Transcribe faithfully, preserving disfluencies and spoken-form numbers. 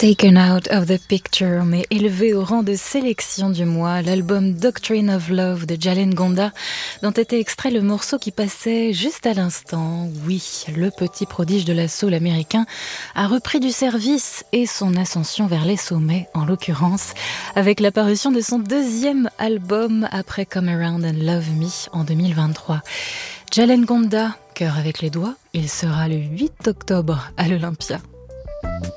Taken out of the picture, mais élevé au rang de sélection du mois, l'album Doctrine of Love de Jalen Gonda, dont était extrait le morceau qui passait juste à l'instant. Oui, le petit prodige de la soul américain a repris du service et son ascension vers les sommets, en l'occurrence, avec l'apparition de son deuxième album après Come Around and Love Me en deux mille vingt-trois. Jalen Gonda, cœur avec les doigts, il sera le huit octobre à l'Olympia.